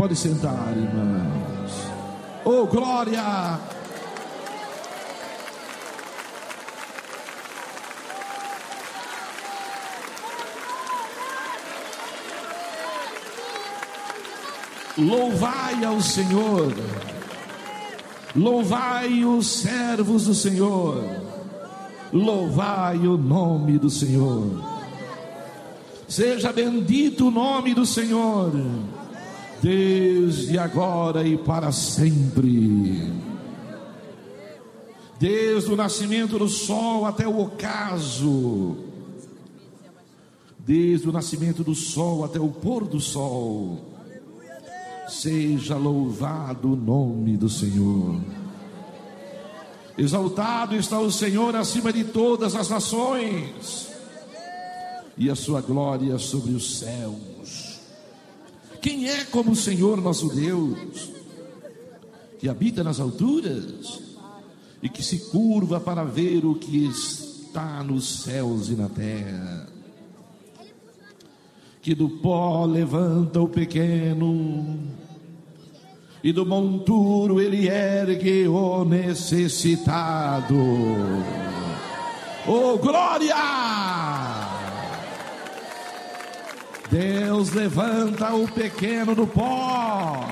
Pode sentar, irmãos. Oh, glória! Louvai ao Senhor, louvai os servos do Senhor, louvai o nome do Senhor. Seja bendito o nome do Senhor, desde agora e para sempre. Desde o nascimento do sol até o ocaso, desde o nascimento do sol até o pôr do sol, seja louvado o nome do Senhor. Exaltado está o Senhor acima de todas as nações, e a sua glória sobre os céus. Quem é como o Senhor nosso Deus, que habita nas alturas e que se curva para ver o que está nos céus e na terra? Que do pó levanta o pequeno, e do monturo ele ergue o necessitado. Oh, glória! Deus levanta o pequeno do pó.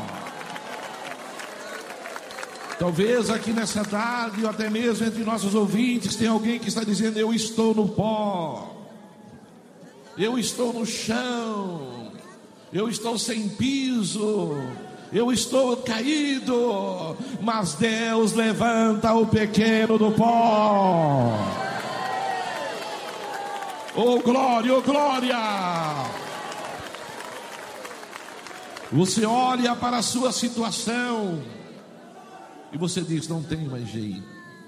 Talvez aqui nessa tarde, ou até mesmo entre nossos ouvintes, tem alguém que está dizendo: eu estou no pó, eu estou no chão, eu estou sem piso, eu estou caído. Mas Deus levanta o pequeno do pó. Oh, glória, oh, glória! Você olha para a sua situação e você diz: não tenho mais jeito,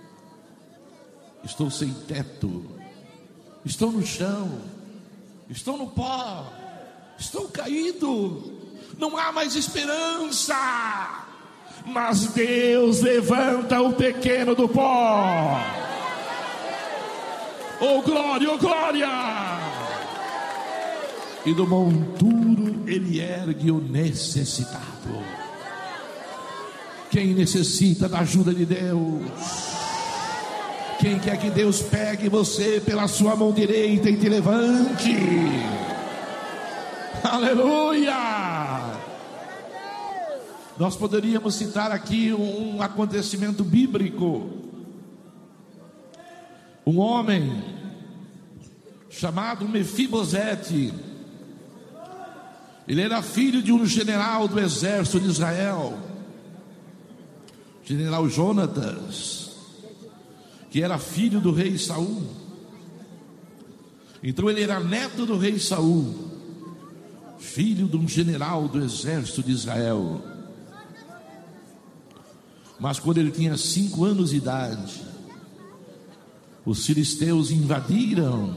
estou sem teto, estou no chão, estou no pó, estou caído, não há mais esperança. Mas Deus levanta o pequeno do pó. Oh, glória, oh, glória! E do monturo ele ergue o necessitado. Quem necessita da ajuda de Deus? Quem quer que Deus pegue você pela sua mão direita e te levante? Aleluia! Nós poderíamos citar aqui um acontecimento bíblico. Um homem chamado Mefibosete, ele era filho de um general do exército de Israel, general Jonatas, que era filho do rei Saul. Então ele era neto do rei Saul, filho de um general do exército de Israel. Mas quando ele tinha 5 anos de idade, os filisteus invadiram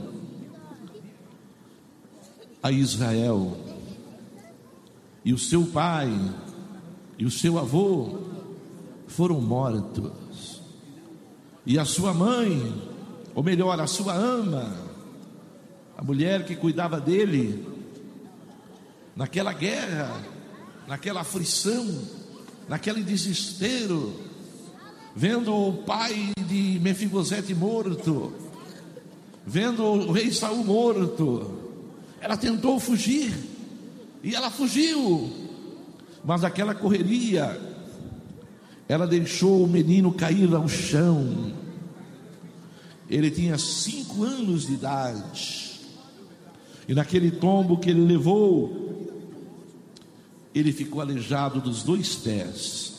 a Israel, e o seu pai e o seu avô foram mortos, e a sua mãe, ou melhor, a sua ama, a mulher que cuidava dele, naquela guerra, naquela aflição, naquele desespero, vendo o pai de Mefibosete morto, vendo o rei Saul morto, ela tentou fugir, e ela fugiu, mas naquela correria, ela deixou o menino cair ao chão. Ele tinha 5 anos de idade, e naquele tombo que ele levou, ele ficou aleijado dos 2 pés.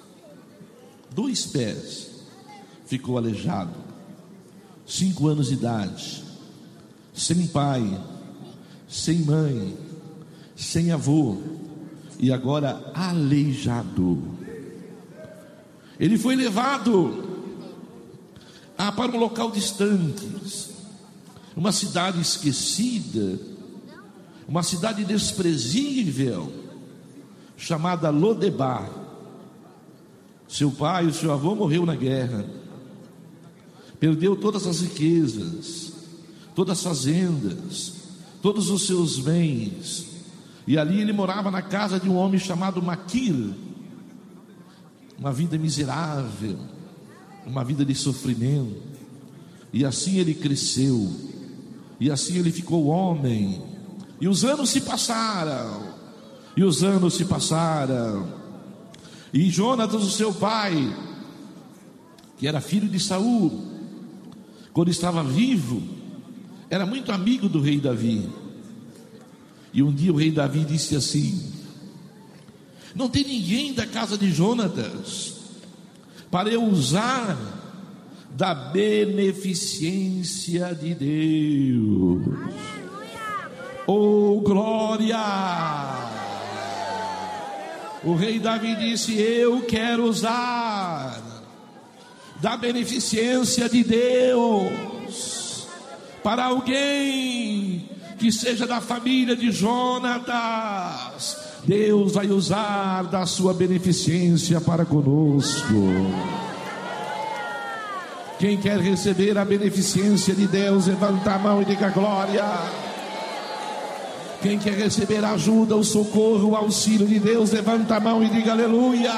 2 pés ficou aleijado. 5 anos de idade, sem pai, sem mãe, sem avô, e agora aleijado. Ele foi levado para um local distante, uma cidade esquecida, uma cidade desprezível, chamada Lodebar. Seu pai e o seu avô morreu na guerra, perdeu todas as riquezas, todas as fazendas, todos os seus bens, E ali ele morava na casa de um homem chamado Maquir. Uma vida miserável, uma vida de sofrimento. E assim ele cresceu, e assim ele ficou homem. E os anos se passaram, e os anos se passaram. E Jonatas, o seu pai, que era filho de Saul, quando estava vivo, era muito amigo do rei Davi. E um dia o rei Davi disse assim: não tem ninguém da casa de Jonatas para eu usar da beneficência de Deus. Oh, glória! O rei Davi disse: eu quero usar da beneficência de Deus para alguém que seja da família de Jonatas. Deus vai usar da sua beneficência para conosco. Quem quer receber a beneficência de Deus, levanta a mão e diga glória. Quem quer receber a ajuda, o socorro, o auxílio de Deus, levanta a mão e diga aleluia.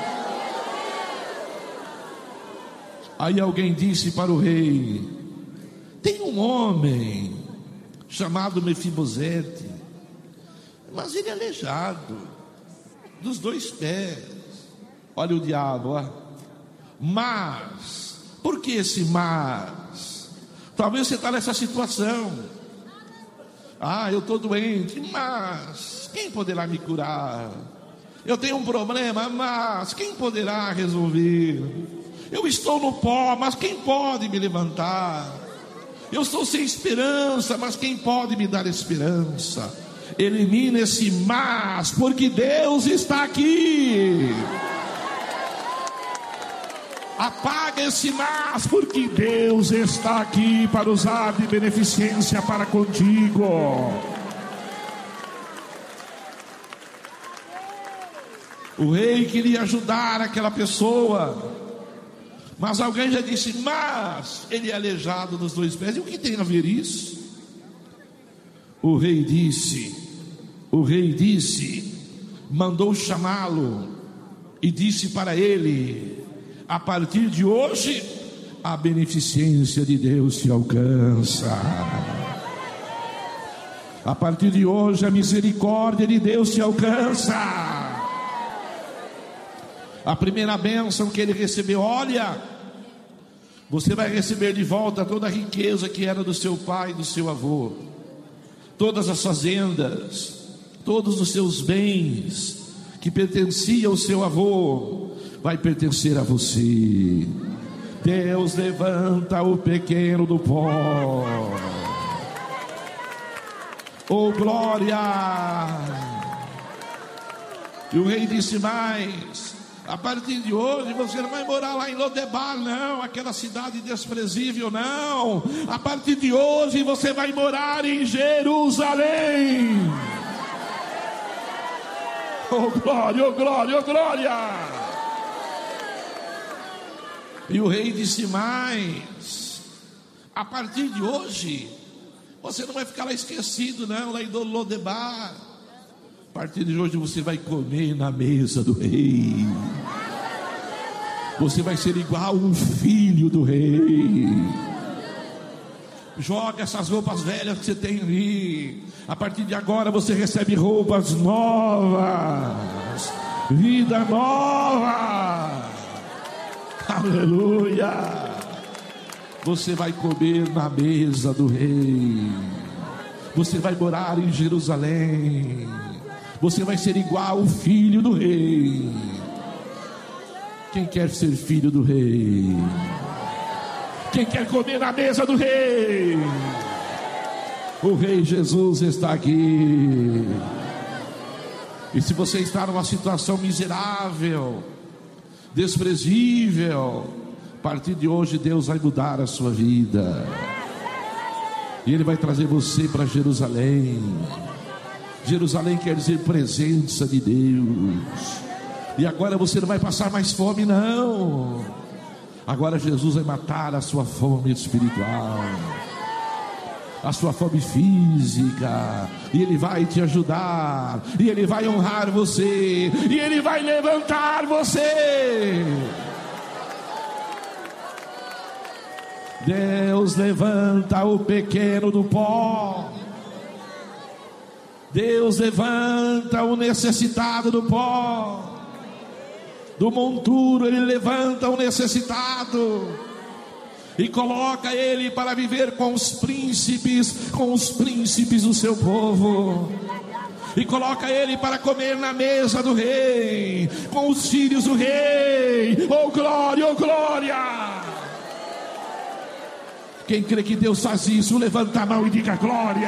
Aí alguém disse para o rei: tem um homem chamado Mefibosete, mas ele é aleijado dos 2 pés. Olha o diabo, ó. Mas, por que esse mas? Talvez você está nessa situação. Eu estou doente, mas quem poderá me curar? Eu tenho um problema, mas quem poderá resolver? Eu estou no pó, mas quem pode me levantar? Eu estou sem esperança, mas quem pode me dar esperança? Elimina esse mas, porque Deus está aqui. Apaga esse mas, porque Deus está aqui para usar de beneficência para contigo. O rei queria ajudar aquela pessoa, mas alguém já disse: mas ele é aleijado dos 2 pés. E o que tem a ver isso? O rei disse, mandou chamá-lo e disse para ele: a partir de hoje a beneficência de Deus te alcança. A partir de hoje a misericórdia de Deus te alcança. A primeira bênção que ele recebeu: olha, você vai receber de volta toda a riqueza que era do seu pai e do seu avô, todas as fazendas, todos os seus bens que pertenciam ao seu avô, vai pertencer a você. Deus levanta o pequeno do pó. Oh, glória! E o rei disse mais: a partir de hoje você não vai morar lá em Lodebar, não, aquela cidade desprezível, não. A partir de hoje você vai morar em Jerusalém. Oh, glória, oh, glória, oh, glória! E o rei disse mais: a partir de hoje você não vai ficar lá esquecido, não, lá em Lodebar. A partir de hoje você vai comer na mesa do rei. Você vai ser igual um filho do rei. Joga essas roupas velhas que você tem ali. A partir de agora você recebe roupas novas, vida nova. Aleluia. Você vai comer na mesa do rei. Você vai morar em Jerusalém. Você vai ser igual o filho do rei. Quem quer ser filho do rei? Quem quer comer na mesa do rei? O rei Jesus está aqui. E se você está numa situação miserável, desprezível, a partir de hoje Deus vai mudar a sua vida. E Ele vai trazer você para Jerusalém. Jerusalém quer dizer presença de Deus. E agora você não vai passar mais fome, não. Agora Jesus vai matar a sua fome espiritual. a sua fome física, e Ele vai te ajudar, e Ele vai honrar você, e Ele vai levantar você. Deus levanta o pequeno do pó. Deus levanta o necessitado do pó. Do monturo Ele levanta o necessitado e coloca ele para viver com os príncipes do seu povo. E coloca ele para comer na mesa do rei, com os filhos do rei. Oh glória, oh glória! Quem crê que Deus faz isso, levanta a mão e diga glória.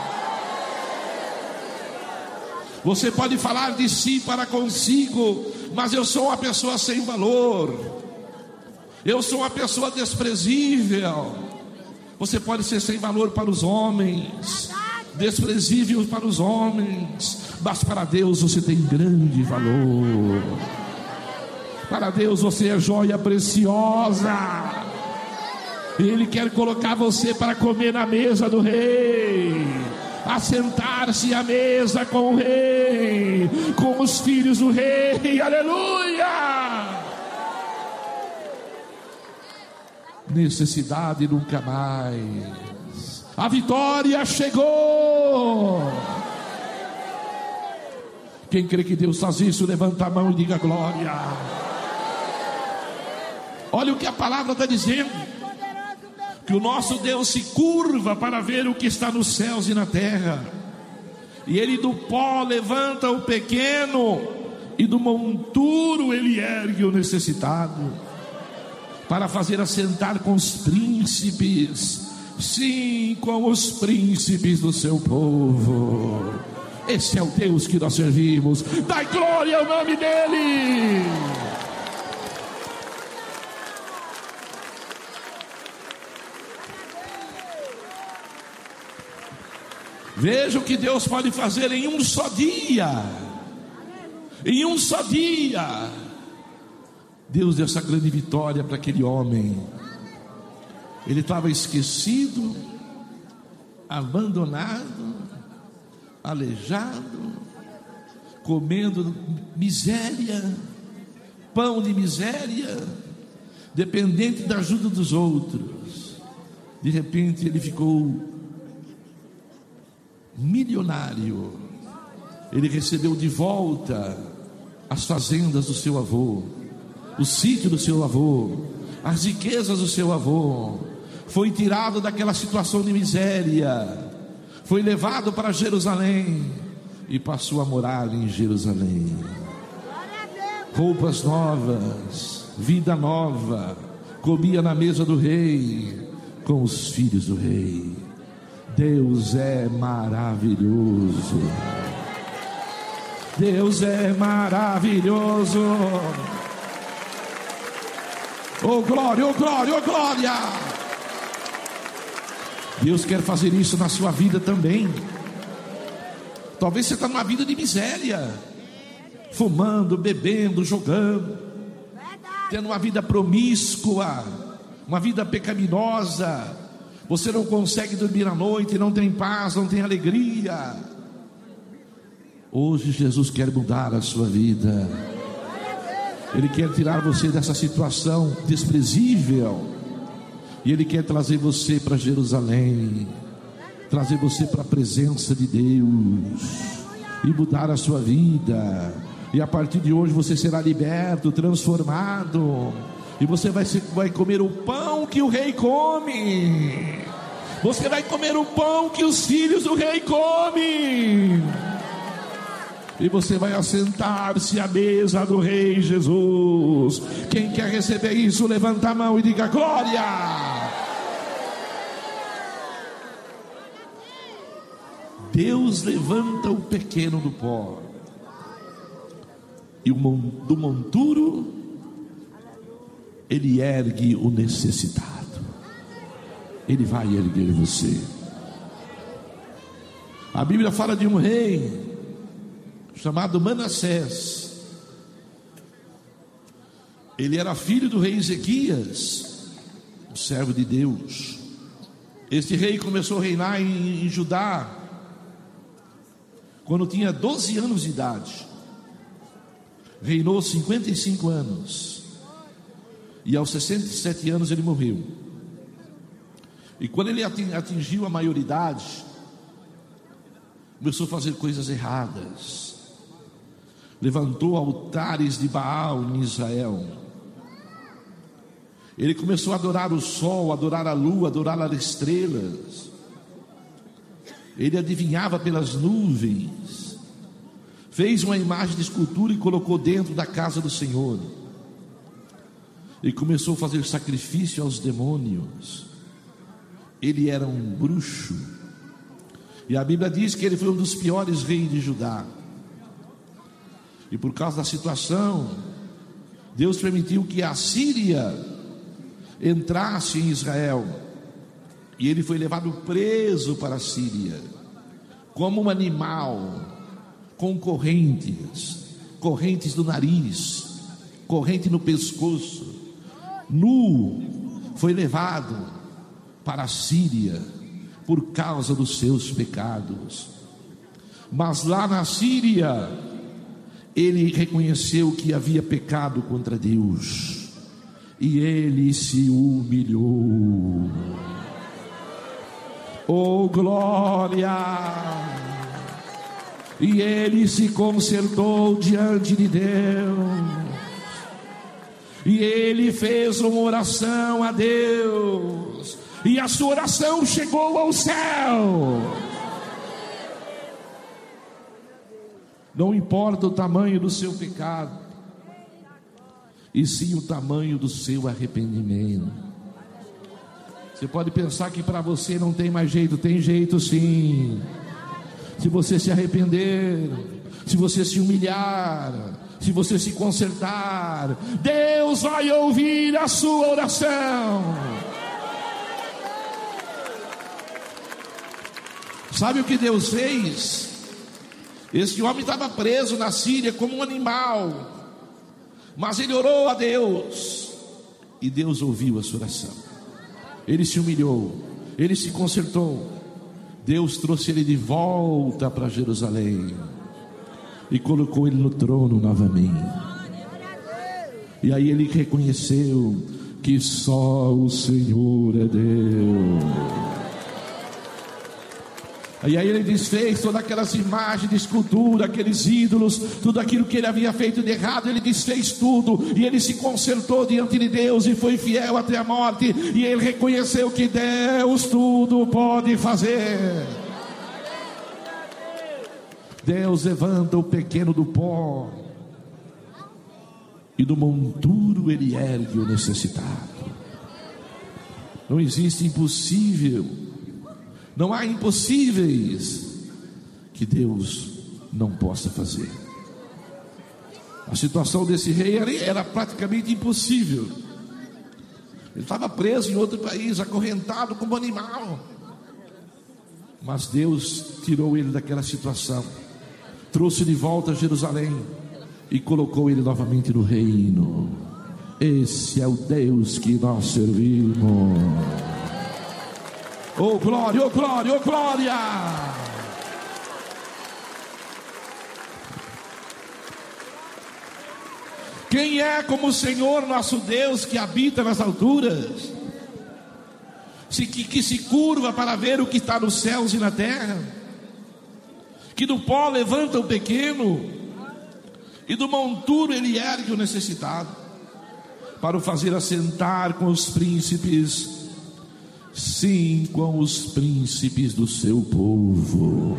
Você pode falar de si para consigo, mas eu sou uma pessoa sem valor, eu sou uma pessoa desprezível. Você pode ser sem valor para os homens, desprezível para os homens, mas para Deus você tem grande valor. Para Deus você é joia preciosa. E Ele quer colocar você para comer na mesa do rei, assentar-se à mesa com o rei, com os filhos do rei. Aleluia! Necessidade nunca mais. A vitória chegou. Quem crê que Deus faz isso, levanta a mão e diga glória. Olha o que a palavra está dizendo: que o nosso Deus se curva para ver o que está nos céus e na terra, e Ele do pó levanta o pequeno, e do monturo Ele ergue o necessitado, para fazer assentar com os príncipes, sim, com os príncipes do seu povo. Esse é o Deus que nós servimos. Dai glória ao nome dEle. Veja o que Deus pode fazer em um só dia. Em um só dia, Deus deu essa grande vitória para aquele homem. Ele estava esquecido, abandonado, aleijado, comendo miséria, pão de miséria, dependente da ajuda dos outros. De repente ele ficou milionário. Ele recebeu de volta as fazendas do seu avô, o sítio do seu avô, as riquezas do seu avô. Foi tirado daquela situação de miséria, foi levado para Jerusalém e passou a morar em Jerusalém. Roupas novas, vida nova, comia na mesa do rei com os filhos do rei. Deus é maravilhoso. Deus é maravilhoso. Oh glória, oh glória, oh glória. Deus quer fazer isso na sua vida também. Talvez você está numa vida de miséria, fumando, bebendo, jogando, tendo uma vida promíscua, uma vida pecaminosa. Você não consegue dormir à noite, não tem paz, não tem alegria. Hoje Jesus quer mudar a sua vida. Ele quer tirar você dessa situação desprezível, e Ele quer trazer você para Jerusalém, trazer você para a presença de Deus e mudar a sua vida. E a partir de hoje você será liberto, transformado, e você vai comer o pão que o rei come. Você vai comer o pão que os filhos do rei comem. E você vai assentar-se à mesa do rei Jesus. Quem quer receber isso, levanta a mão e diga glória. Deus levanta o pequeno do pó, e do monturo Ele ergue o necessitado. Ele vai erguer você. A Bíblia fala de um rei chamado Manassés. Ele era filho do rei Ezequias, um servo de Deus. Este rei começou a reinar em Judá quando tinha 12 anos de idade. Reinou 55 anos. E aos 67 anos ele morreu. E quando ele atingiu a maioridade, começou a fazer coisas erradas. Levantou altares de Baal em Israel. Ele começou a adorar o sol, adorar a lua, adorar as estrelas. Ele adivinhava pelas nuvens. Fez uma imagem de escultura e colocou dentro da casa do Senhor. E começou a fazer sacrifício aos demônios. Ele era um bruxo. E a Bíblia diz que ele foi um dos piores reis de Judá. E por causa da situação, Deus permitiu que a Síria entrasse em Israel. E ele foi levado preso para a Síria, como um animal, com correntes do nariz, corrente no pescoço, nu, foi levado para a Síria por causa dos seus pecados. Mas lá na Síria ele reconheceu que havia pecado contra Deus e ele se humilhou. Oh glória! E ele se consertou diante de Deus. E ele fez uma oração a Deus. E a sua oração chegou ao céu. Não importa o tamanho do seu pecado, e sim o tamanho do seu arrependimento. Você pode pensar que para você não tem mais jeito. Tem jeito sim. Se você se arrepender, se você se humilhar, se você se consertar, Deus vai ouvir a sua oração. Sabe o que Deus fez? Esse homem estava preso na Síria como um animal, mas ele orou a Deus e Deus ouviu a sua oração. Ele se humilhou, ele se consertou. Deus trouxe ele de volta para Jerusalém e colocou ele no trono novamente. E aí ele reconheceu que só o Senhor é Deus. E aí ele desfez todas aquelas imagens de escultura, aqueles ídolos, tudo aquilo que ele havia feito de errado. Ele desfez tudo e ele se consertou diante de Deus e foi fiel até a morte. E ele reconheceu que Deus tudo pode fazer. Deus levanta o pequeno do pó, e do monturo ele ergue o necessitado. Não existe impossível. Não há impossíveis que Deus não possa fazer. A situação desse rei era praticamente impossível. Ele estava preso em outro país, acorrentado como animal. Mas Deus tirou ele daquela situação, trouxe de volta a Jerusalém e colocou ele novamente no reino. Esse é o Deus que nós servimos. Oh glória, oh glória, oh glória! Quem é como o Senhor nosso Deus, que habita nas alturas, que se curva para ver o que está nos céus e na terra, que do pó levanta o pequeno e do monturo ele ergue o necessitado, para o fazer assentar com os príncipes, sim, com os príncipes do seu povo.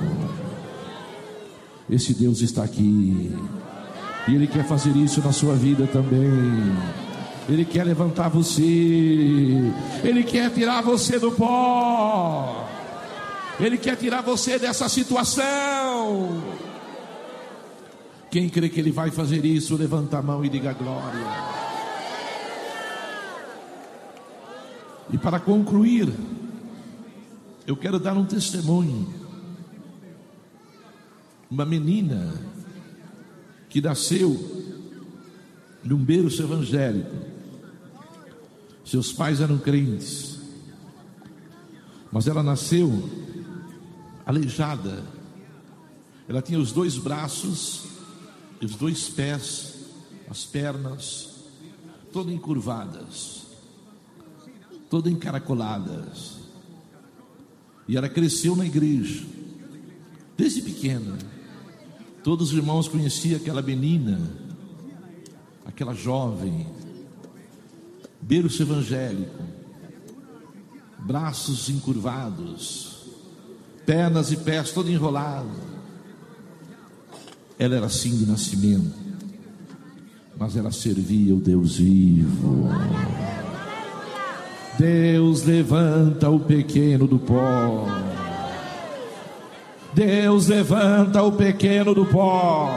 Esse Deus está aqui, e Ele quer fazer isso na sua vida também. Ele quer levantar você, Ele quer tirar você do pó, Ele quer tirar você dessa situação. Quem crê que Ele vai fazer isso, levanta a mão e diga glória. E para concluir, eu quero dar um testemunho. Uma menina que nasceu num berço evangélico. Seus pais eram crentes. Mas ela nasceu aleijada. Ela tinha os 2 braços, os 2 pés, as pernas, todas encurvadas, todas encaracoladas. E ela cresceu na igreja, desde pequena. Todos os irmãos conheciam aquela menina, aquela jovem, berço evangélico, braços encurvados, pernas e pés todo enrolado. Ela era assim de nascimento, mas ela servia o Deus vivo. Deus levanta o pequeno do pó. Deus levanta o pequeno do pó.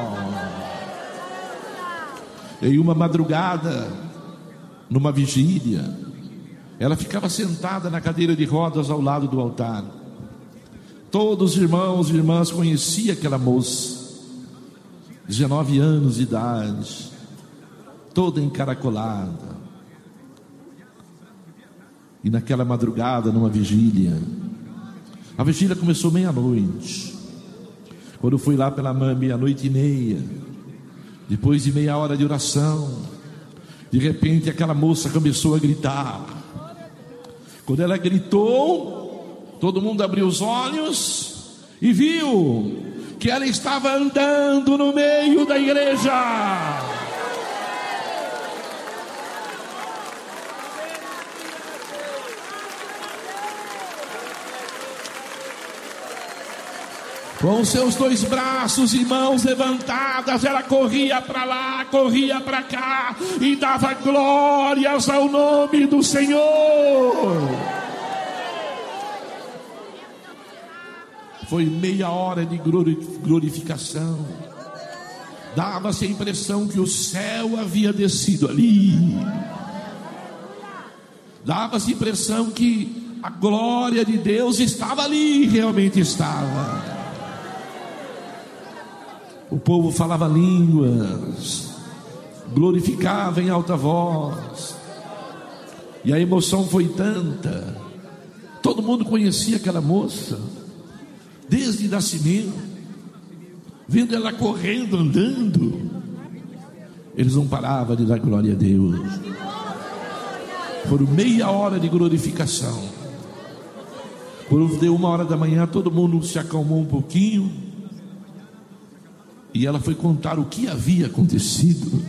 Em uma madrugada, numa vigília, ela ficava sentada na cadeira de rodas ao lado do altar. Todos os irmãos e irmãs conheciam aquela moça, 19 anos de idade, toda encaracolada. E naquela madrugada, numa vigília, a vigília começou meia-noite. Quando eu fui lá pela 00:30, depois de meia hora de oração, de repente aquela moça começou a gritar. Quando ela gritou, todo mundo abriu os olhos e viu que ela estava andando no meio da igreja. Com seus 2 braços e mãos levantadas, ela corria para lá, corria para cá e dava glórias ao nome do Senhor. Foi meia hora de glorificação. Dava-se a impressão que o céu havia descido ali. Dava-se a impressão que a glória de Deus estava ali, realmente estava. O povo falava línguas, glorificava em alta voz, e a emoção foi tanta. Todo mundo conhecia aquela moça, desde nascimento, vendo ela correndo, andando. Eles não paravam de dar glória a Deus. Por meia hora de glorificação. Quando deu 1h da manhã, todo mundo se acalmou um pouquinho. E ela foi contar o que havia acontecido.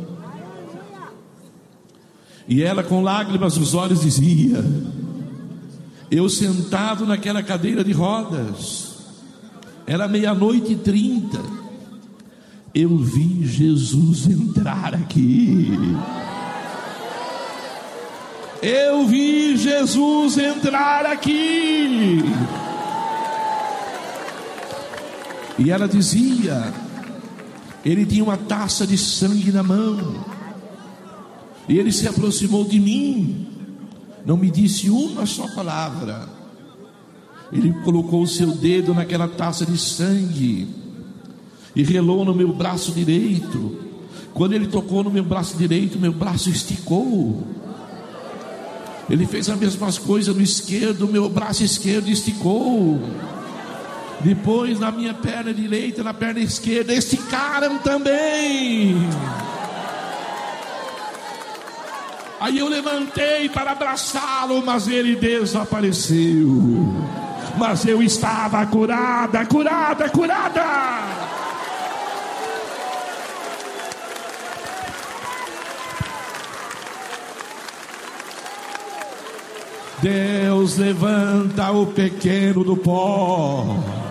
E ela, com lágrimas nos olhos, dizia: eu sentado naquela cadeira de rodas, era 00:30, eu vi Jesus entrar aqui. Eu vi Jesus entrar aqui. E ela dizia: ele tinha uma taça de sangue na mão, e ele se aproximou de mim, não me disse uma só palavra. Ele colocou o seu dedo naquela taça de sangue e relou no meu braço direito. Quando ele tocou no meu braço direito, meu braço esticou. Ele fez a mesma coisa no esquerdo, meu braço esquerdo esticou. Depois na minha perna direita, na perna esquerda, esticaram também. Aí eu levantei para abraçá-lo, mas ele desapareceu. Mas eu estava curada, curada, curada. Deus levanta o pequeno do pó,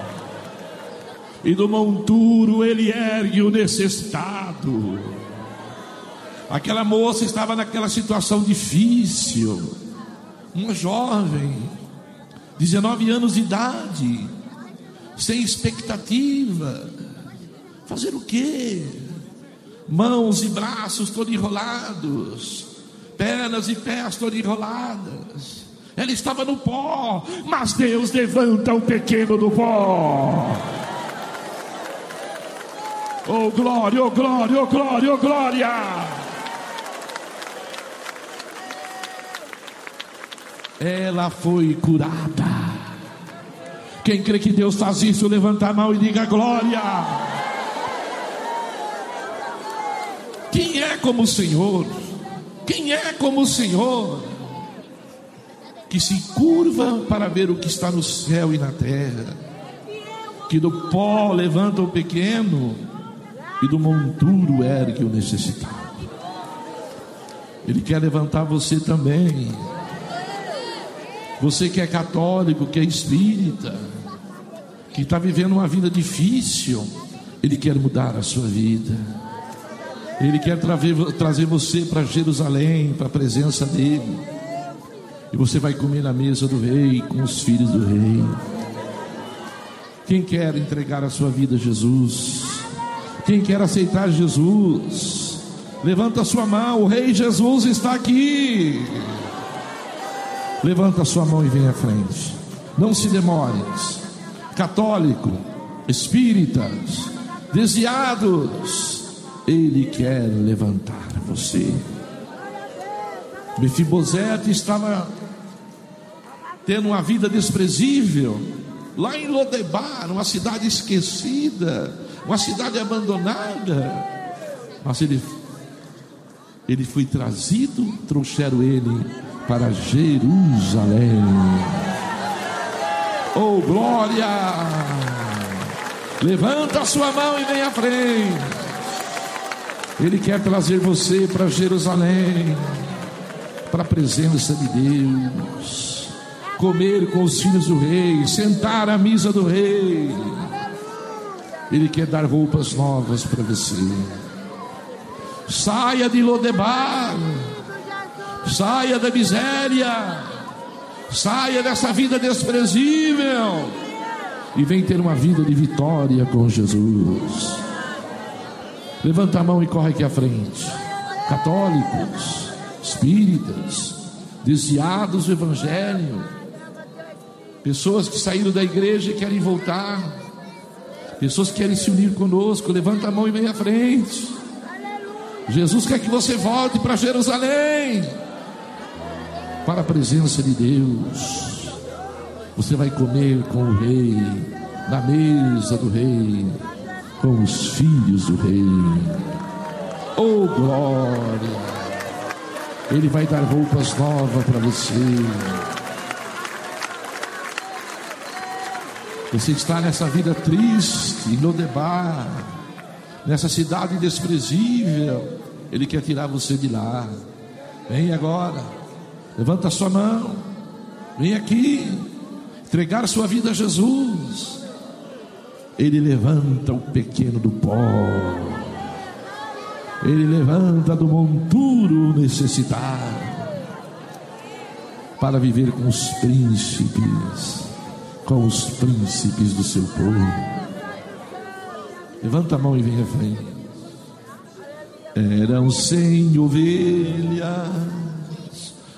e do monturo ele ergue o necessitado. Aquela moça estava naquela situação difícil, uma jovem, 19 anos de idade, sem expectativa. Fazer o quê? Mãos e braços todos enrolados, pernas e pés todas enroladas. Ela estava no pó, mas Deus levanta o pequeno do pó. Oh glória, oh glória, oh glória, oh glória. Ela foi curada. Quem crê que Deus faz isso, levanta a mão e diga glória. Quem é como o Senhor? Quem é como o Senhor? Que se curva para ver o que está no céu e na terra, que do pó levanta o pequeno e do monturo ergue o necessitado. Ele quer levantar você também. Você que é católico, que é espírita, que está vivendo uma vida difícil, Ele quer mudar a sua vida. Ele quer trazer você para Jerusalém, para a presença dEle. E você vai comer na mesa do rei, com os filhos do rei. Quem quer entregar a sua vida a Jesus? Quem quer aceitar Jesus? Levanta a sua mão, o rei Jesus está aqui. Levanta a sua mão e vem à frente. Não se demores. Católico, espíritas, desviados, Ele quer levantar você. Mefibosete estava tendo uma vida desprezível lá em Lodebar, uma cidade esquecida, uma cidade abandonada. Mas ele foi trazido, trouxeram ele para Jerusalém. Oh, glória! Levanta a sua mão e vem à frente. Ele quer trazer você para Jerusalém, para a presença de Deus, comer com os filhos do rei, sentar à mesa do rei. Ele quer dar roupas novas para você. Saia de Lodebar, saia da miséria, saia dessa vida desprezível e vem ter uma vida de vitória com Jesus. Levanta a mão e corre aqui à frente. Católicos, espíritas, desviados do evangelho, pessoas que saíram da igreja e querem voltar, pessoas que querem se unir conosco. Levanta a mão e vem à frente. Jesus quer que você volte para Jerusalém, para a presença de Deus. Você vai comer com o rei, na mesa do rei, com os filhos do rei. Oh, glória! Ele vai dar roupas novas para você. Você está nessa vida triste, em Lodebar, nessa cidade desprezível. Ele quer tirar você de lá. Vem agora, levanta a sua mão, vem aqui, entregar sua vida a Jesus. Ele levanta o pequeno do pó, Ele levanta do monturo o necessitado, para viver com os príncipes, do seu povo. Levanta a mão e vem à frente. Eram 100 ovelhas